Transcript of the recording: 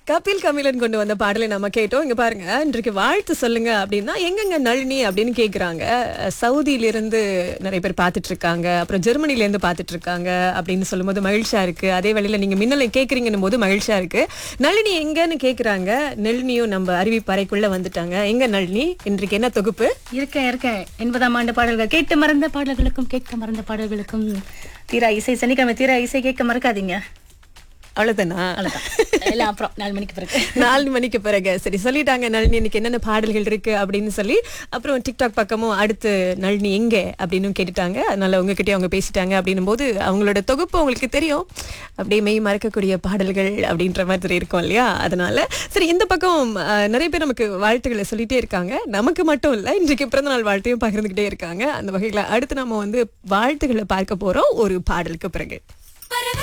கபில் கமிலன் கொண்டு வந்த பாடலை நம்ம கேட்டோம். இங்க பாருங்க, இன்றைக்கு வாழ்த்து சொல்லுங்க அப்படின்னா எங்கெங்க நளினி அப்படின்னு கேக்குறாங்க. சவுதியில இருந்து நிறைய பேர் பார்த்துட்டு இருக்காங்க, அப்புறம் ஜெர்மனில இருந்து பார்த்துட்டு இருக்காங்க அப்படின்னு சொல்லும்போது மகிழ்ச்சியா இருக்கு. அதே வேளையில நீங்க மின்னலை கேக்குறீங்கன்னும் போது மகிழ்ச்சியா இருக்கு. நளினி எங்கன்னு கேக்குறாங்க. நளினியும் நம்ம அறிவிப்பறைக்குள்ள வந்துட்டாங்க. எங்க நளினி, இன்றைக்கு என்ன தொகுப்பு? இருக்கேன் 80ஆம் ஆண்டு பாடல்கள், கேட்டு மறந்த பாடல்களுக்கும் கேட்க மறந்த பாடல்களுக்கும் தீரா இசை. சனிக்கிழமை தீரா இசை கேட்க மறக்காதீங்க. அவ்வளவுதானா? எல்லாம் அப்புறம் 4 மணிக்கு பிறகு 4 மணிக்கு பிறகு. சரி, சொல்லிட்டாங்க நளினி இன்னைக்கு என்னென்ன பாடல்கள் இருக்கு அப்படின்னு சொல்லி. அப்புறம் டிக்டாக் பக்கமும் அடுத்து நளினி எங்க அப்படின்னு கேட்டுட்டாங்க. அதனால உங்ககிட்டயே அவங்க பேசிட்டாங்க அப்படின்னும் போது அவங்களோட தொகுப்பு உங்களுக்கு தெரியும். அப்படியே மெய் மறக்கக்கூடிய பாடல்கள் அப்படின்ற மாதிரி இருக்கும் இல்லையா? அதனால சரி, இந்த பக்கம் நிறைய பேர் நமக்கு வாழ்த்துக்களை சொல்லிட்டே இருக்காங்க. நமக்கு மட்டும் இல்ல, இன்றைக்கு பிறந்த நாள் வாழ்த்தையும் பகிர்ந்துகிட்டே இருக்காங்க. அந்த வகையில அடுத்து நம்ம வாழ்த்துக்களை பார்க்க போறோம் ஒரு பாடலுக்கு பிறகு.